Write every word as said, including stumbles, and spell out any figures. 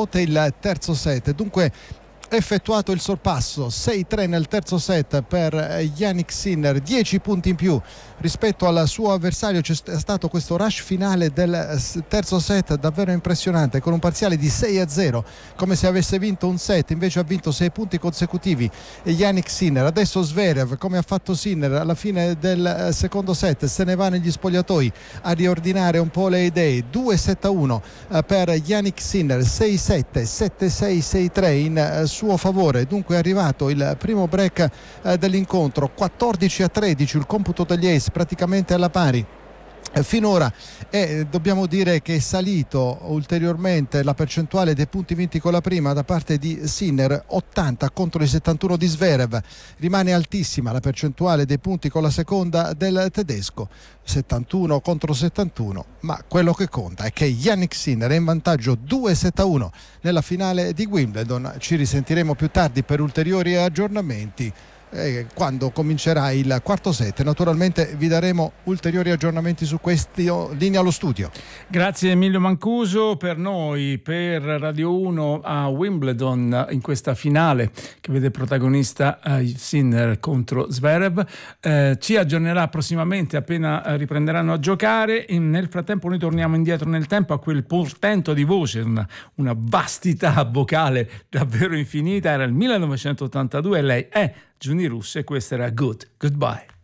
vote il terzo set. Dunque effettuato il sorpasso sei tre nel terzo set per Jannik Sinner, dieci punti in più rispetto al suo avversario. C'è stato questo rush finale del terzo set davvero impressionante, con un parziale di sei a zero, come se avesse vinto un set, invece ha vinto sei punti consecutivi Jannik Sinner. Adesso Zverev, come ha fatto Sinner alla fine del secondo set, se ne va negli spogliatoi a riordinare un po' le idee. Due sette a uno per Jannik Sinner, sei sette, sette sei, sei tre in suo favore. Dunque è arrivato il primo break eh, dell'incontro, quattordici a tredici il computo degli ace, praticamente alla pari finora, e dobbiamo dire che è salito ulteriormente la percentuale dei punti vinti con la prima da parte di Sinner, ottanta contro i settantuno di Zverev. Rimane altissima la percentuale dei punti con la seconda del tedesco, settantuno contro settantuno, ma quello che conta è che Jannik Sinner è in vantaggio due sette a uno nella finale di Wimbledon. Ci risentiremo più tardi per ulteriori aggiornamenti Eh, quando comincerà il quarto set. Naturalmente vi daremo ulteriori aggiornamenti su questo. Linea allo studio. Grazie Emilio Mancuso. Per noi, per Radio uno a Wimbledon, in questa finale che vede protagonista eh, Sinner contro Zverev, eh, ci aggiornerà prossimamente appena riprenderanno a giocare. E nel frattempo noi torniamo indietro nel tempo a quel portento di voce, una, una vastità vocale davvero infinita. Era il millenovecentottantadue e lei è Giuni Russo e questo era Good Goodbye.